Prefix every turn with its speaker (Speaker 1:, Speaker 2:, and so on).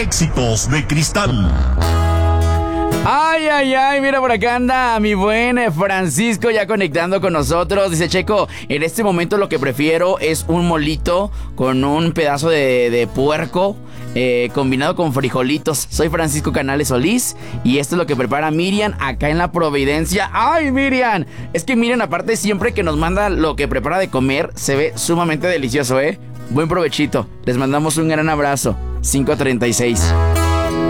Speaker 1: Éxitos de Cristal.
Speaker 2: Ay, ay, ay, mira, por acá anda mi buen Francisco ya conectando con nosotros. Dice: Checo, en este momento lo que prefiero es un molito con un pedazo de puerco combinado con frijolitos. Soy Francisco Canales Solís y esto es lo que prepara Miriam acá en La Providencia. ¡Ay, Miriam! Es que Miriam, aparte, siempre que nos manda lo que prepara de comer, se ve sumamente delicioso, ¿eh? Buen provechito. Les mandamos un gran abrazo. 5:36.